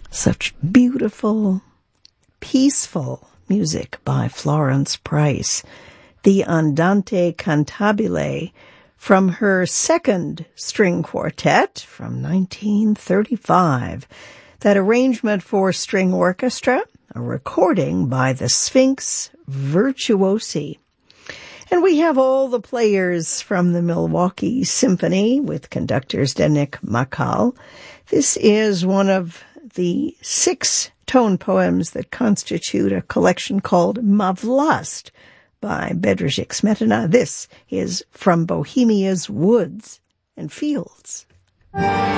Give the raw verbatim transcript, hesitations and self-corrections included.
Such beautiful, peaceful music by Florence Price. The Andante Cantabile from her second string quartet from nineteen thirty-five. That arrangement for string orchestra, a recording by the Sphinx Virtuosi. And we have all the players from the Milwaukee Symphony with conductors Zdeněk Makal. This is one of the six tone poems that constitute a collection called Mavlast by Bedřich Smetana. This is From Bohemia's Woods and Fields.